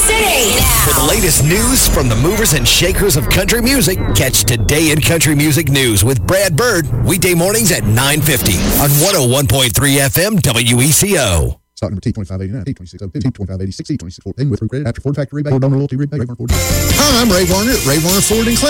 City. For the latest news from the movers and shakers of country music, catch Today in Country Music News with Brad Bird, weekday mornings at 9:50 on 101.3 FM WECO. Stock number T2589, T2602, T2586, T2614 with free credit after Ford factory rebate or donor loyalty rebate. Hi, I'm Ray Warner at Ray Warner Ford in Clinton.